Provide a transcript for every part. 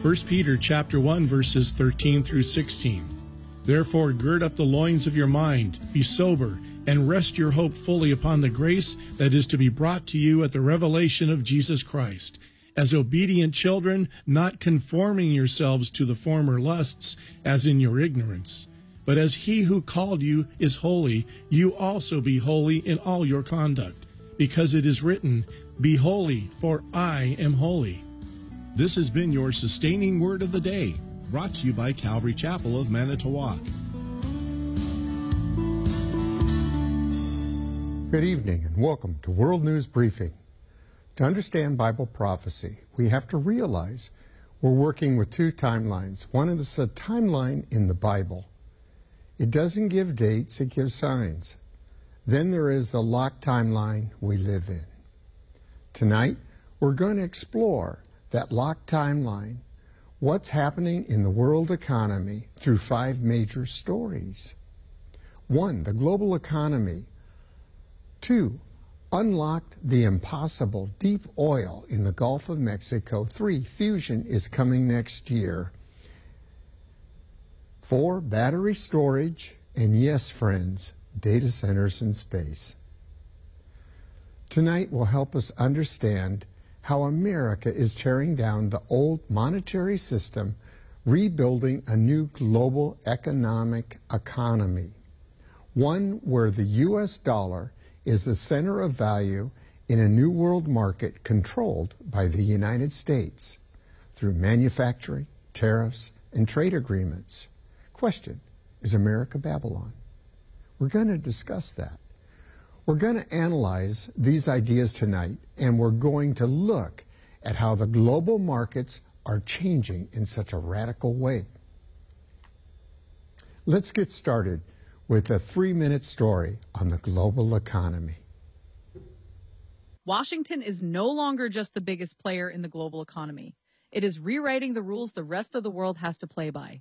1 Peter chapter 1, verses 13 through 16. Therefore, gird up the loins of your mind, be sober, and rest your hope fully upon the grace that is to be brought to you at the revelation of Jesus Christ. As obedient children, not conforming yourselves to the former lusts, as in your ignorance. But as he who called you is holy, you also be holy in all your conduct. Because it is written, Be holy, for I am holy. This has been your Sustaining Word of the Day, brought to you by Calvary Chapel of Manitowoc. Good evening and welcome to World News Briefing. To understand Bible prophecy, we have to realize we're working with two timelines. One is a timeline in the Bible. It doesn't give dates, it gives signs. Then there is the locked timeline we live in. Tonight, we're going to explore that locked timeline, what's happening in the world economy through 5 major stories. 1, the global economy. 2, unlocked the impossible deep oil in the Gulf of Mexico. 3, fusion is coming next year. 4, battery storage. And yes, friends, data centers in space. Tonight will help us understand how America is tearing down the old monetary system, rebuilding a new global economic economy. One where the U.S. dollar is the center of value in a new world market controlled by the United States through manufacturing, tariffs, and trade agreements. Question, is America Babylon? We're going to discuss that. We're going to analyze these ideas tonight, and we're going to look at how the global markets are changing in such a radical way. Let's get started with a 3-minute story on the global economy. Washington is no longer just the biggest player in the global economy. It is rewriting the rules the rest of the world has to play by.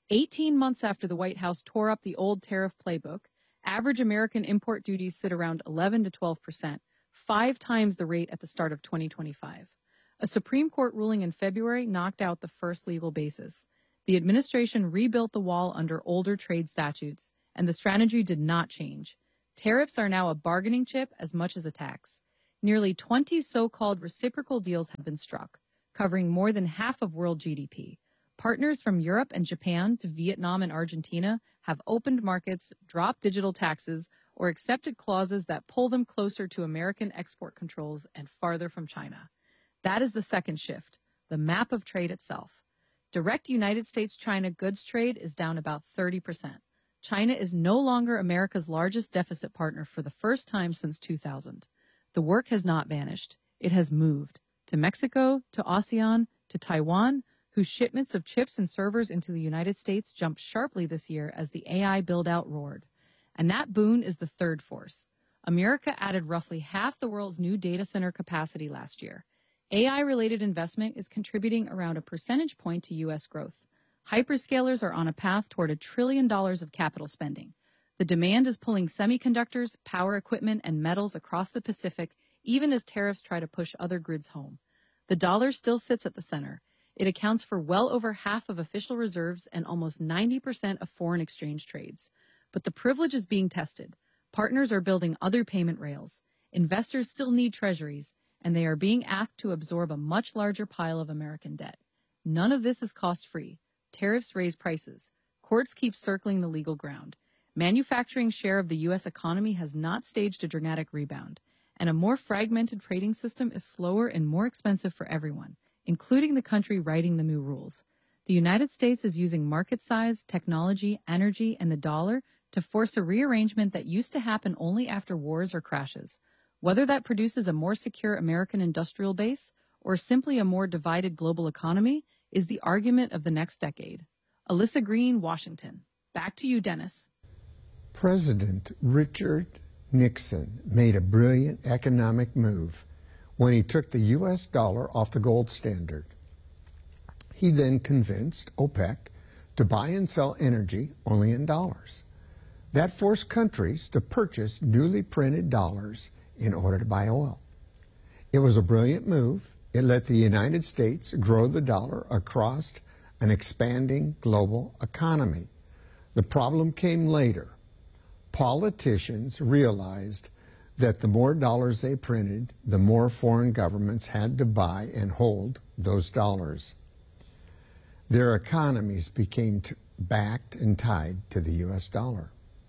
18 months after the White House tore up the old tariff playbook, average American import duties sit around 11 to 12%, 5 times the rate at the start of 2025. A Supreme Court ruling in February knocked out the first legal basis. The administration rebuilt the wall under older trade statutes, and the strategy did not change. Tariffs are now a bargaining chip as much as a tax. Nearly 20 so-called reciprocal deals have been struck, covering more than half of world GDP. Partners from Europe and Japan to Vietnam and Argentina have opened markets, dropped digital taxes, or accepted clauses that pull them closer to American export controls and farther from China. That is the second shift, the map of trade itself. Direct United States-China goods trade is down about 30%. China is no longer America's largest deficit partner for the first time since 2000. The work has not vanished. It has moved to Mexico, to ASEAN, to Taiwan, whose shipments of chips and servers into the United States jumped sharply this year as the AI build-out roared. And that boon is the third force. America added roughly half the world's new data center capacity last year. AI-related investment is contributing around a percentage point to U.S. growth. Hyperscalers are on a path toward $1 trillion of capital spending. The demand is pulling semiconductors, power equipment, and metals across the Pacific, even as tariffs try to push other grids home. The dollar still sits at the center. It accounts for well over half of official reserves and almost 90% of foreign exchange trades. But the privilege is being tested. Partners are building other payment rails. Investors still need treasuries, and they are being asked to absorb a much larger pile of American debt. None of this is cost-free. Tariffs raise prices. Courts keep circling the legal ground. Manufacturing's share of the U.S. economy has not staged a dramatic rebound, and a more fragmented trading system is slower and more expensive for everyone, including the country writing the new rules. The United States is using market size, technology, energy, and the dollar to force a rearrangement that used to happen only after wars or crashes. Whether that produces a more secure American industrial base or simply a more divided global economy is the argument of the next decade. Alyssa Green, Washington. Back to you, Dennis. President Richard Nixon made a brilliant economic move when he took the U.S. dollar off the gold standard. He then convinced OPEC to buy and sell energy only in dollars. That forced countries to purchase newly printed dollars in order to buy oil. It was a brilliant move, It let the United States grow the dollar across an expanding global economy. The problem came later. Politicians realized that the more dollars they printed, the more foreign governments had to buy and hold those dollars. Their economies became backed and tied to the U.S. dollar.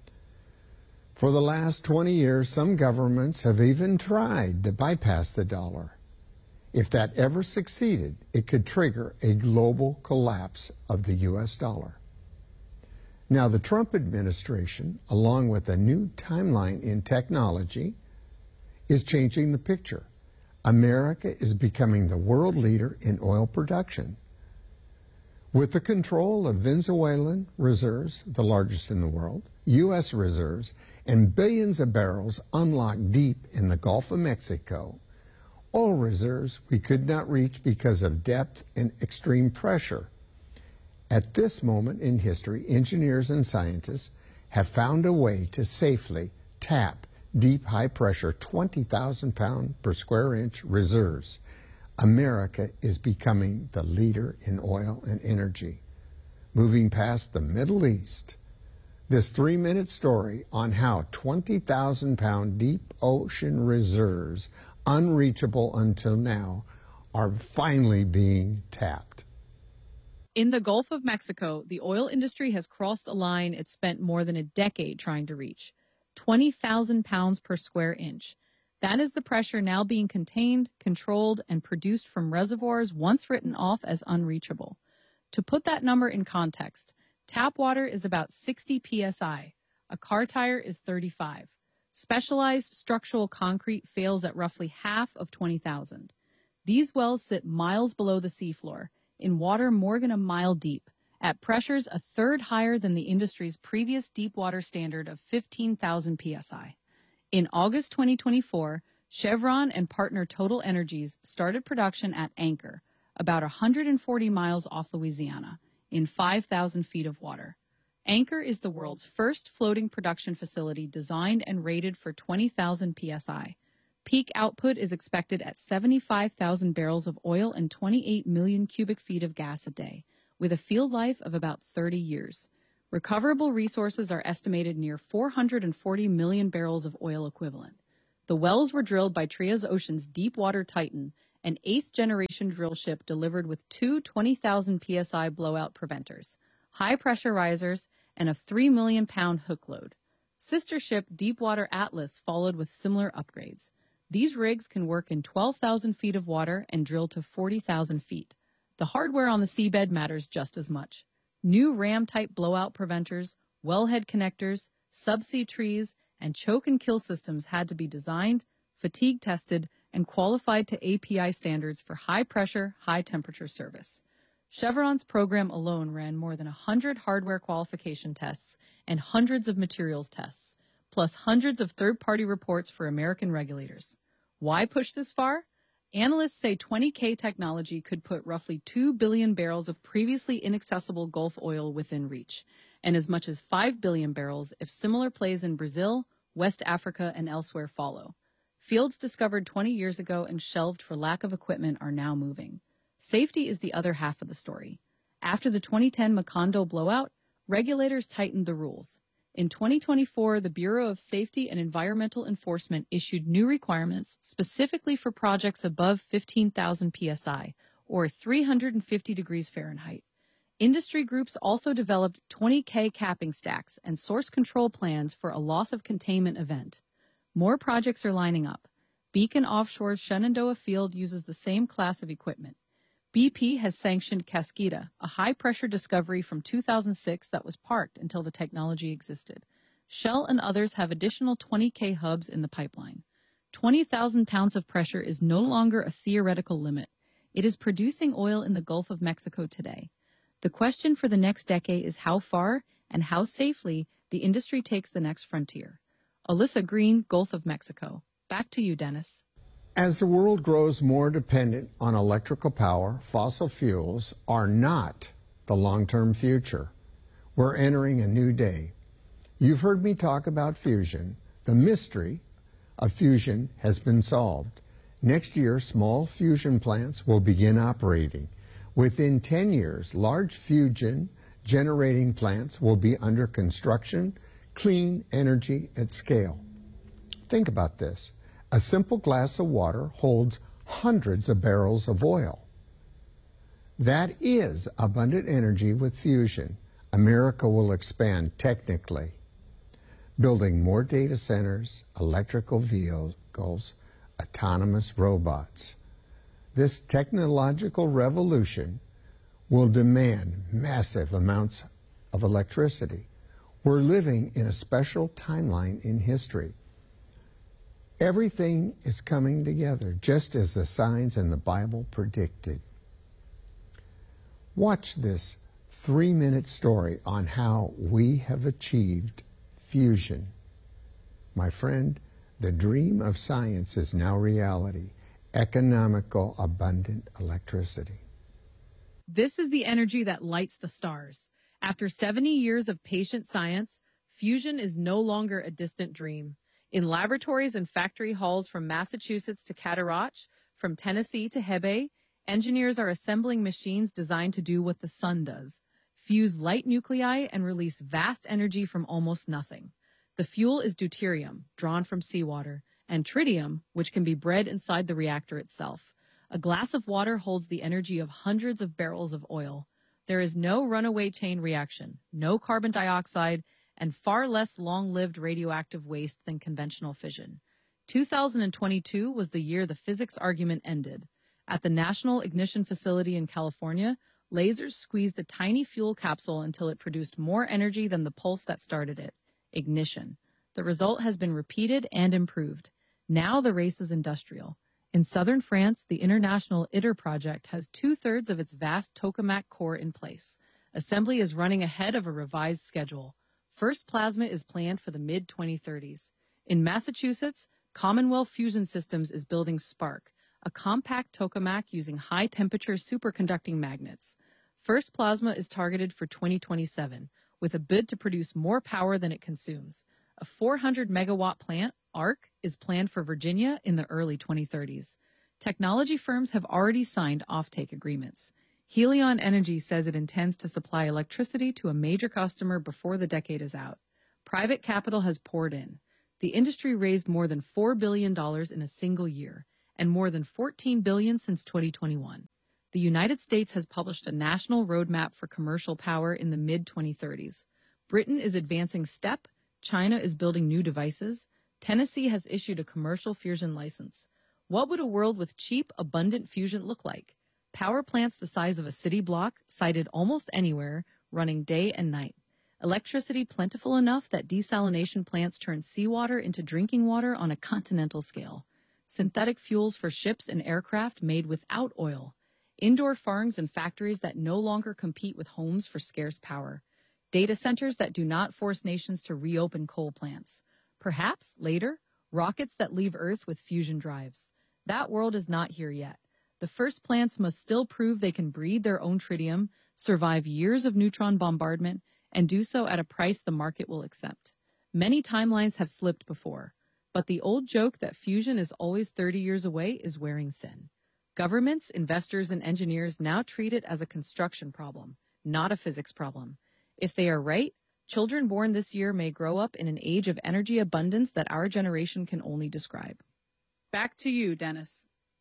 For the last 20 years, some governments have even tried to bypass the dollar. If that ever succeeded, it could trigger a global collapse of the U.S. dollar. Now, the Trump administration, along with a new timeline in technology, is changing the picture. America is becoming the world leader in oil production. With the control of Venezuelan reserves, the largest in the world, U.S. reserves, and billions of barrels unlocked deep in the Gulf of Mexico, oil reserves we could not reach because of depth and extreme pressure. At this moment in history, engineers and scientists have found a way to safely tap deep, high-pressure, 20,000 pound per square inch reserves. America is becoming the leader in oil and energy. Moving past the Middle East, this 3-minute story on how 20,000 pound deep ocean reserves, unreachable until now, are finally being tapped. In the Gulf of Mexico, the oil industry has crossed a line it spent more than a decade trying to reach, 20,000 pounds per square inch. That is the pressure now being contained, controlled, and produced from reservoirs once written off as unreachable. To put that number in context, tap water is about 60 psi. A car tire is 35. Specialized structural concrete fails at roughly half of 20,000. These wells sit miles below the seafloor, in water more than a mile deep, at pressures a third higher than the industry's previous deep water standard of 15,000 psi. In August 2024, Chevron and partner Total Energies started production at Anchor, about 140 miles off Louisiana, in 5,000 feet of water. Anchor is the world's first floating production facility designed and rated for 20,000 psi. Peak output is expected at 75,000 barrels of oil and 28 million cubic feet of gas a day, with a field life of about 30 years. Recoverable resources are estimated near 440 million barrels of oil equivalent. The wells were drilled by Trias Ocean's Deepwater Titan, an 8th-generation drill ship delivered with two 20,000 psi blowout preventers, high-pressure risers, and a 3 million-pound hook load. Sister ship Deepwater Atlas followed with similar upgrades. These rigs can work in 12,000 feet of water and drill to 40,000 feet. The hardware on the seabed matters just as much. New ram-type blowout preventers, wellhead connectors, subsea trees, and choke and kill systems had to be designed, fatigue tested, and qualified to API standards for high-pressure, high-temperature service. Chevron's program alone ran more than 100 hardware qualification tests and hundreds of materials tests, plus hundreds of third-party reports for American regulators. Why push this far? Analysts say 20K technology could put roughly 2 billion barrels of previously inaccessible Gulf oil within reach, and as much as 5 billion barrels if similar plays in Brazil, West Africa, and elsewhere follow. Fields discovered 20 years ago and shelved for lack of equipment are now moving. Safety is the other half of the story. After the 2010 Macondo blowout, regulators tightened the rules. In 2024, the Bureau of Safety and Environmental Enforcement issued new requirements specifically for projects above 15,000 psi, or 350 degrees Fahrenheit. Industry groups also developed 20K capping stacks and source control plans for a loss of containment event. More projects are lining up. Beacon Offshore's Shenandoah field uses the same class of equipment. BP has sanctioned Kaskida, a high-pressure discovery from 2006 that was parked until the technology existed. Shell and others have additional 20K hubs in the pipeline. 20,000 pounds of pressure is no longer a theoretical limit. It is producing oil in the Gulf of Mexico today. The question for the next decade is how far and how safely the industry takes the next frontier. Alyssa Green, Gulf of Mexico. Back to you, Dennis. As the world grows more dependent on electrical power, fossil fuels are not the long-term future. We're entering a new day. You've heard me talk about fusion. The mystery of fusion has been solved. Next year, small fusion plants will begin operating. Within 10 years, large fusion generating plants will be under construction, clean energy at scale. Think about this. A simple glass of water holds hundreds of barrels of oil. That is abundant energy with fusion. America will expand technically, building more data centers, electrical vehicles, autonomous robots. This technological revolution will demand massive amounts of electricity. We're living in a special timeline in history. Everything is coming together, just as the signs in the Bible predicted. Watch this 3-minute story on how we have achieved fusion. My friend, the dream of science is now reality. Economical, abundant electricity. This is the energy that lights the stars. After 70 years of patient science, fusion is no longer a distant dream. In laboratories and factory halls from Massachusetts to Cattarauch, from Tennessee to Hebei, engineers are assembling machines designed to do what the sun does: fuse light nuclei and release vast energy from almost nothing. The fuel is deuterium, drawn from seawater, and tritium, which can be bred inside the reactor itself. A glass of water holds the energy of hundreds of barrels of oil. There is no runaway chain reaction, no carbon dioxide, and far less long-lived radioactive waste than conventional fission. 2022 was the year the physics argument ended. At the National Ignition Facility in California, lasers squeezed a tiny fuel capsule until it produced more energy than the pulse that started it. Ignition. The result has been repeated and improved. Now the race is industrial. In southern France, the International ITER project has 2/3 of its vast tokamak core in place. Assembly is running ahead of a revised schedule. First plasma is planned for the mid-2030s. In Massachusetts, Commonwealth Fusion Systems is building Spark, a compact tokamak using high-temperature superconducting magnets. First plasma is targeted for 2027, with a bid to produce more power than it consumes. A 400-megawatt plant, ARC, is planned for Virginia in the early 2030s. Technology firms have already signed offtake agreements. Helion Energy says it intends to supply electricity to a major customer before the decade is out. Private capital has poured in. The industry raised more than $4 billion in a single year, and more than $14 billion since 2021. The United States has published a national roadmap for commercial power in the mid-2030s. Britain is advancing STEP, China is building new devices, Tennessee has issued a commercial fusion license. What would a world with cheap, abundant fusion look like? Power plants the size of a city block, sited almost anywhere, running day and night. Electricity plentiful enough that desalination plants turn seawater into drinking water on a continental scale. Synthetic fuels for ships and aircraft made without oil. Indoor farms and factories that no longer compete with homes for scarce power. Data centers that do not force nations to reopen coal plants. Perhaps, later, rockets that leave Earth with fusion drives. That world is not here yet. The first plants must still prove they can breed their own tritium, survive years of neutron bombardment, and do so at a price the market will accept. Many timelines have slipped before, but the old joke that fusion is always 30 years away is wearing thin. Governments, investors, and engineers now treat it as a construction problem, not a physics problem. If they are right, children born this year may grow up in an age of energy abundance that our generation can only describe. Back to you, Dennis.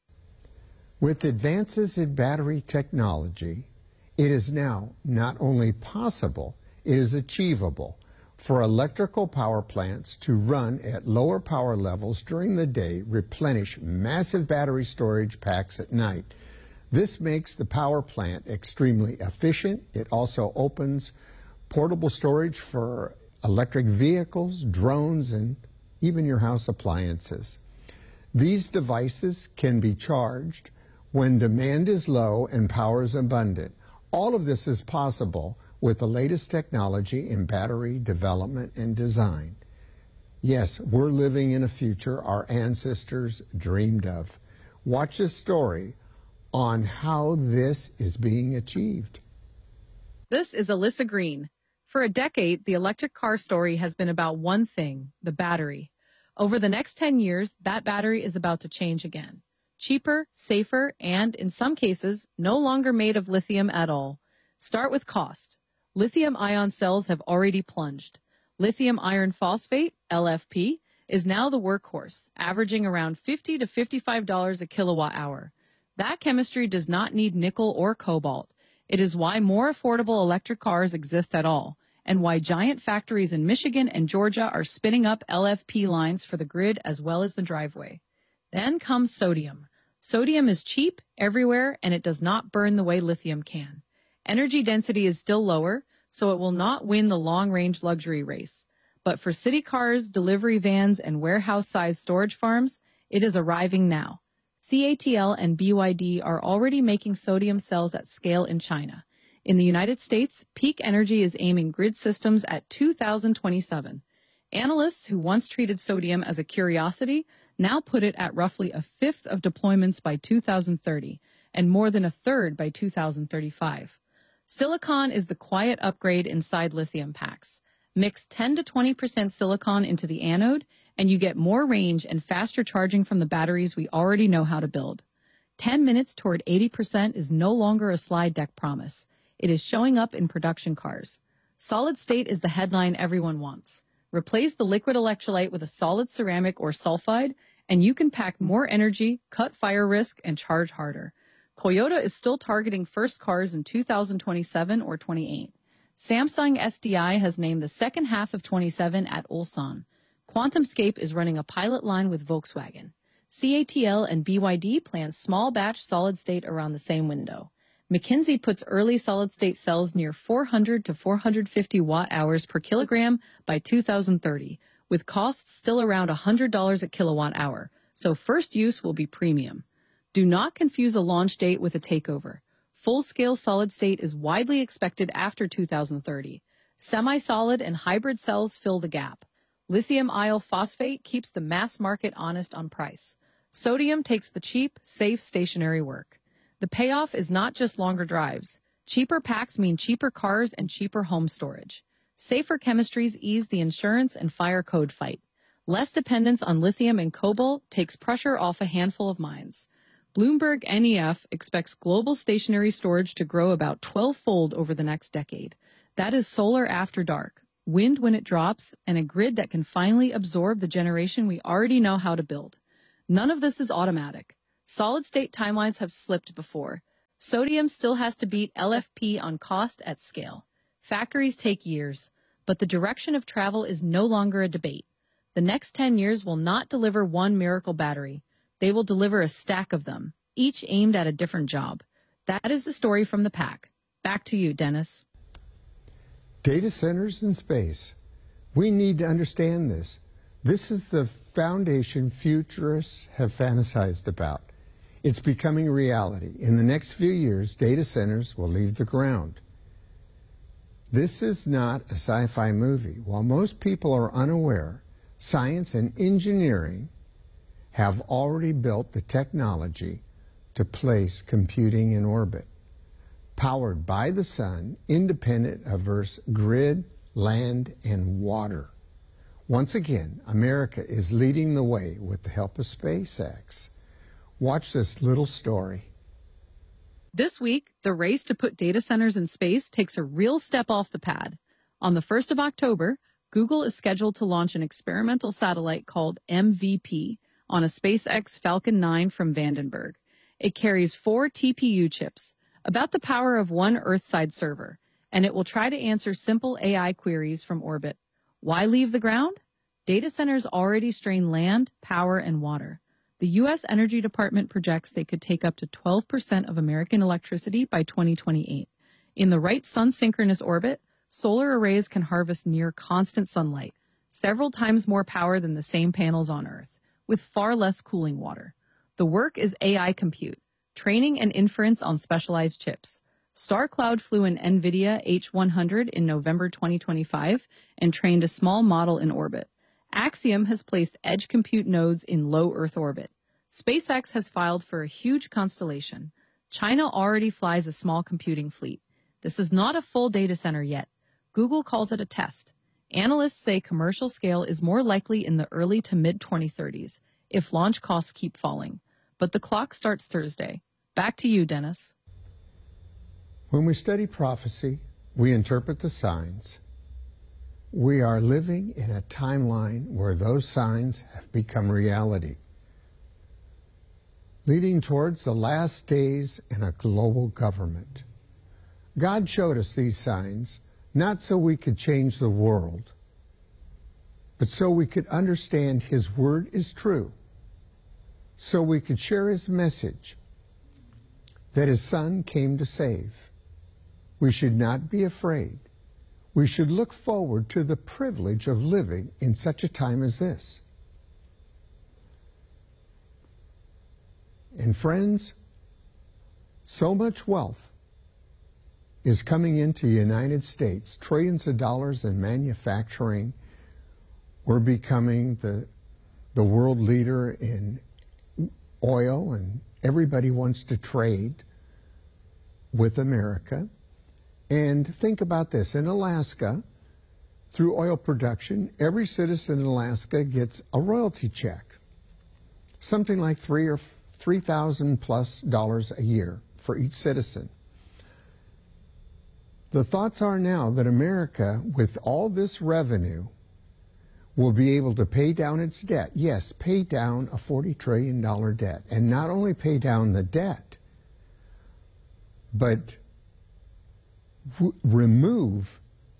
With advances in battery technology, it is now not only possible, it is achievable for electrical power plants to run at lower power levels during the day, replenish massive battery storage packs at night. This makes the power plant extremely efficient. It also opens portable storage for electric vehicles, drones, and even your house appliances. These devices can be charged when demand is low and power is abundant. All of this is possible with the latest technology in battery development and design. Yes, we're living in a future our ancestors dreamed of. Watch this story on how this is being achieved. This is Alyssa Green. For a decade, the electric car story has been about one thing, the battery. Over the next 10 years, that battery is about to change again. cheaper, safer, and, in some cases, no longer made of lithium at all. Start with cost. Lithium-ion cells have already plunged. Lithium iron phosphate, LFP, is now the workhorse, averaging around $50 to $55 a kilowatt hour. That chemistry does not need nickel or cobalt. It is why more affordable electric cars exist at all, and why giant factories in Michigan and Georgia are spinning up LFP lines for the grid as well as the driveway. Then comes sodium. Sodium is cheap everywhere, and it does not burn the way lithium can. Energy density is still lower, so it will not win the long-range luxury race. But for city cars, delivery vans, and warehouse-sized storage farms, it is arriving now. CATL and BYD are already making sodium cells at scale in China. In the United States, Peak Energy is aiming grid systems at 2027. Analysts who once treated sodium as a curiosity now put it at roughly a fifth of deployments by 2030 and more than a third by 2035. Silicon is the quiet upgrade inside lithium packs. Mix 10 to 20% silicon into the anode, and you get more range and faster charging from the batteries we already know how to build. 10 minutes toward 80% is no longer a slide deck promise. It is showing up in production cars. Solid state is the headline everyone wants. Replace the liquid electrolyte with a solid ceramic or sulfide, and you can pack more energy, cut fire risk, and charge harder. Toyota is still targeting first cars in 2027 or 28. Samsung SDI has named the second half of 27 at Ulsan. QuantumScape is running a pilot line with Volkswagen. CATL and BYD plan small batch solid state around the same window. McKinsey puts early solid-state cells near 400 to 450 watt-hours per kilogram by 2030, with costs still around $100 a kilowatt-hour, so first use will be premium. Do not confuse a launch date with a takeover. Full-scale solid-state is widely expected after 2030. Semi-solid and hybrid cells fill the gap. Lithium iron phosphate keeps the mass market honest on price. Sodium takes the cheap, safe, stationary work. The payoff is not just longer drives. Cheaper packs mean cheaper cars and cheaper home storage. Safer chemistries ease the insurance and fire code fight. Less dependence on lithium and cobalt takes pressure off a handful of mines. Bloomberg NEF expects global stationary storage to grow about 12-fold over the next decade. That is solar after dark, wind when it drops, and a grid that can finally absorb the generation we already know how to build. None of this is automatic. Solid-state timelines have slipped before. Sodium still has to beat LFP on cost at scale. Factories take years, but the direction of travel is no longer a debate. The next 10 years will not deliver one miracle battery. They will deliver a stack of them, each aimed at a different job. That is the story from the pack. Back to you, Dennis. Data centers in space. We need to understand this. This is the foundation futurists have fantasized about. It's becoming reality. In the next few years, data centers will leave the ground. This is not a sci-fi movie. While most people are unaware, science and engineering have already built the technology to place computing in orbit, powered by the sun, independent of Earth's grid, land, and water. Once again, America is leading the way with the help of SpaceX. Watch this little story. This week, the race to put data centers in space takes a real step off the pad. On the 1st of October, Google is scheduled to launch an experimental satellite called MVP on a SpaceX Falcon 9 from Vandenberg. It carries 4 TPU chips, about the power of one Earthside server, and it will try to answer simple AI queries from orbit. Why leave the ground? Data centers already strain land, power, and water. The U.S. Energy Department projects they could take up to 12% of American electricity by 2028. In the right sun-synchronous orbit, solar arrays can harvest near constant sunlight, several times more power than the same panels on Earth, with far less cooling water. The work is AI compute, training and inference on specialized chips. StarCloud flew an NVIDIA H100 in November 2025 and trained a small model in orbit. Axiom has placed edge compute nodes in low Earth orbit. SpaceX has filed for a huge constellation. China already flies a small computing fleet. This is not a full data center yet. Google calls it a test. Analysts say commercial scale is more likely in the early to mid-2030s if launch costs keep falling. but the clock starts Thursday. Back to you, Dennis. When we study prophecy, we interpret the signs. We are living in a timeline where those signs have become reality, leading towards the last days in a global government. God showed us these signs not so we could change the world, but so we could understand His Word is true, so we could share His message that His Son came to save. We should not be afraid. We should look forward to the privilege of living in such a time as this. And friends, so much wealth is coming into the United States, trillions of dollars in manufacturing. We're becoming the world leader in oil, and everybody wants to trade with America. And think about this. In Alaska, through oil production, every citizen in Alaska gets a royalty check, something like $3,000+ a year for each citizen. The thoughts are now that America, with all this revenue, will be able to pay down its debt. Yes, pay down a $40 trillion debt. And not only pay down the debt, but remove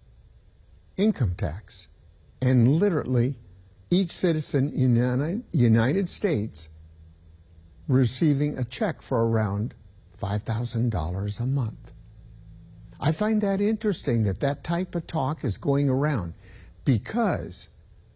income tax. And literally, each citizen in the United States receiving a check for around $5,000 a month. I find that interesting that that type of talk is going around, because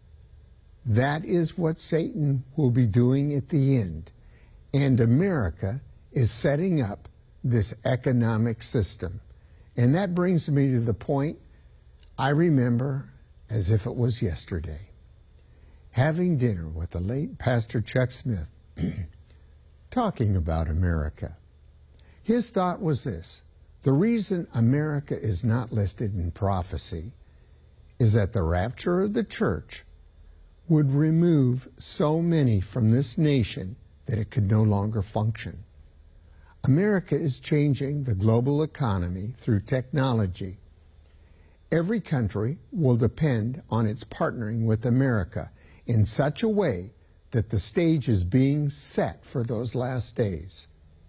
that is what Satan will be doing at the end. And America is setting up this economic system. And that brings me to the point I remember as if it was yesterday, having dinner with the late Pastor Chuck Smith, talking about America. His thought was this: the reason America is not listed in prophecy is that the rapture of the church would remove so many from this nation that it could no longer function. America is changing the global economy through technology. Every country will depend on its partnering with America in such a way that the stage is being set for those last days.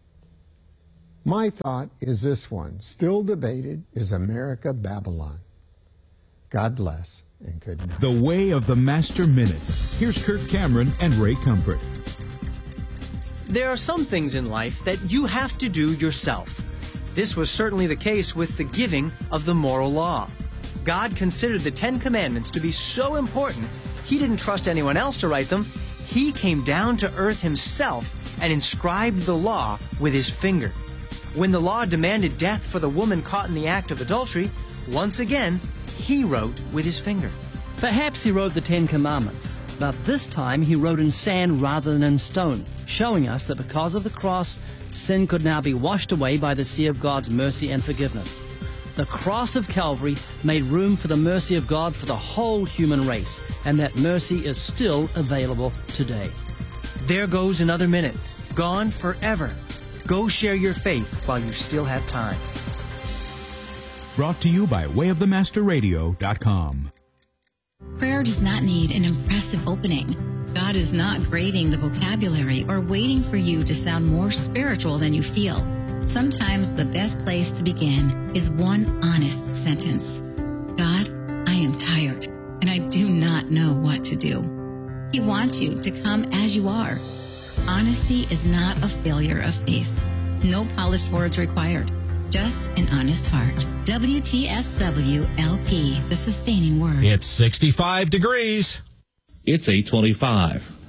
My thought is this one, still debated: is America Babylon? God bless and good night. The Way of the Master Minute. Here's Kirk Cameron and Ray Comfort. There are some things in life that you have to do yourself. This was certainly the case with the giving of the moral law. God considered the 10 Commandments to be so important, He didn't trust anyone else to write them. He came down to earth Himself and inscribed the law with His finger. When the law demanded death for the woman caught in the act of adultery, once again, He wrote with His finger. Perhaps He wrote the 10 Commandments, but this time He wrote in sand rather than in stone, showing us that because of the cross, sin could now be washed away by the sea of God's mercy and forgiveness. The cross of Calvary made room for the mercy of God for the whole human race, and that mercy is still available today. There goes another minute, gone forever. Go share your faith while you still have time. Brought to you by wayofthemasterradio.com. Prayer does not need an impressive opening. God is not grading the vocabulary or waiting for you to sound more spiritual than you feel. Sometimes the best place to begin is one honest sentence. God, I am tired, and I do not know what to do. He wants you to come as you are. Honesty is not a failure of faith. No polished words required. Just an honest heart. WTSW-LP, the sustaining word. It's 65 degrees. It's 8:25.